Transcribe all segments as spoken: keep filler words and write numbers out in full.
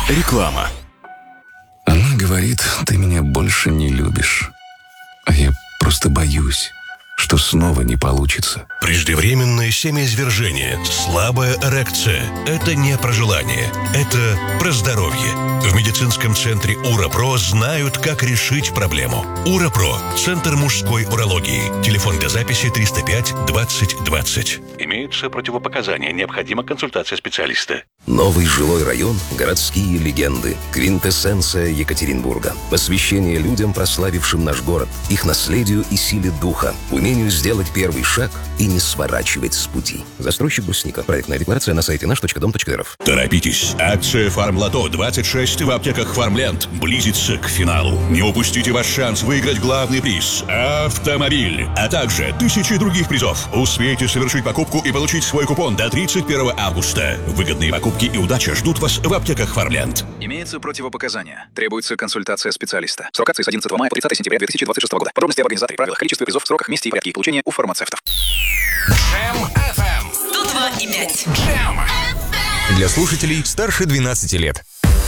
Реклама. Она говорит, ты меня больше не любишь. А я просто боюсь, что снова не получится. Преждевременное семяизвержение, слабая эрекция – это не про желание, это про здоровье. В медицинском центре УРАПРО знают, как решить проблему. УРАПРО – Центр мужской урологии. Телефон для записи триста пять двадцать двадцать. Имеются противопоказания. Необходима консультация специалиста. Новый жилой район, городские легенды, квинтэссенция Екатеринбурга. Посвящение людям, прославившим наш город, их наследию и силе духа, умению сделать первый шаг и не сворачивать с пути. Застройщик Брусника. Проектная декларация на сайте наш точка дом точка рф. Торопитесь! Акция «Фармлото двадцать шесть» в аптеках «Фармленд» близится к финалу. Не упустите ваш шанс выиграть главный приз – автомобиль, а также тысячи других призов. Успейте совершить покупку и получить свой купон до тридцать первого августа. Выгодные покупки и удача ждут вас в аптеках «Фармленд». Имеются противопоказания. Требуется консультация специалиста. Срок акции с одиннадцатого мая по тридцатое сентября две тысячи двадцать шестого года. Подробности об организаторе, правилах, количестве призов, сроках, месте и порядке их получения у фармацевтов. Джем эф эм сто два и пять. Джем. Для слушателей старше двенадцати лет.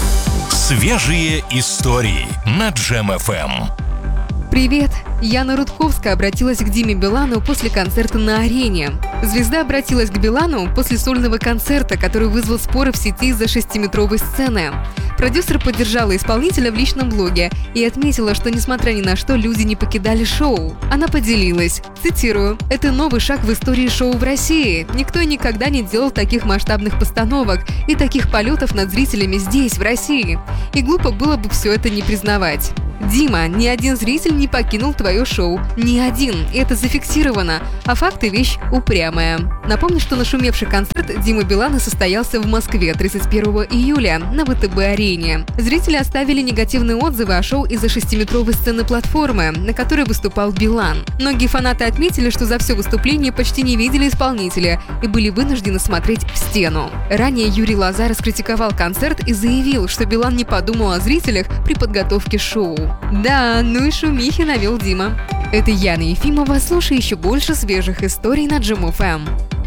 Свежие истории на Джем эф эм. Привет! Яна Рудковская обратилась к Диме Билану после концерта на арене. Звезда обратилась к Билану после сольного концерта, который вызвал споры в сети из-за шестиметровой сцены. Продюсер поддержала исполнителя в личном блоге и отметила, что несмотря ни на что, люди не покидали шоу. Она поделилась, цитирую, «Это новый шаг в истории шоу в России. Никто и никогда не делал таких масштабных постановок и таких полетов над зрителями здесь, в России. И глупо было бы все это не признавать. Дима, ни один зритель не покинул твое шоу. Ни один. И это зафиксировано. А факты – вещь упрямая». Напомню, что нашумевший концерт Димы Билана состоялся в Москве тридцать первого июля на вэ тэ бэ-арене. Зрители оставили негативные отзывы о шоу из-за шестиметровой сцены платформы, на которой выступал Билан. Многие фанаты отметили, что за все выступление почти не видели исполнителя и были вынуждены смотреть в стену. Ранее Юрий Лоза раскритиковал концерт и заявил, что Билан не подумал о зрителях при подготовке шоу. Да, ну и шумихи навел Дима. Это Яна Ефимова. Слушай еще больше свежих историй на Джем эф эм.